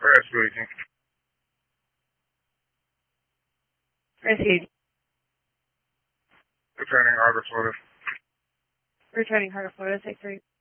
Chris speaking. Proceed. Returning Heart of Florida. Returning Heart of Florida, 6-3.